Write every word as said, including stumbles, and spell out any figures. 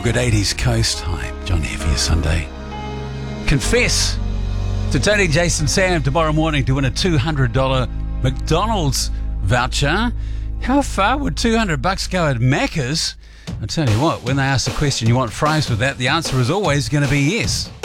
good eighties coast. Hi, John here for your Sunday. Confess to Tony, Jason, Sam tomorrow morning to win a two hundred dollars McDonald's voucher. How far would two hundred bucks go at Macca's? I'll tell you what, when they ask the question, you want fries with that, the answer is always going to be yes.